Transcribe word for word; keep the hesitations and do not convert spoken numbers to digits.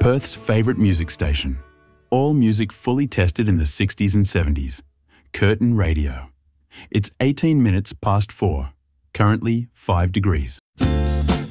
Perth's favourite music station. All music fully tested in the sixties and seventies. Curtin Radio. It's eighteen minutes past four. Currently five degrees.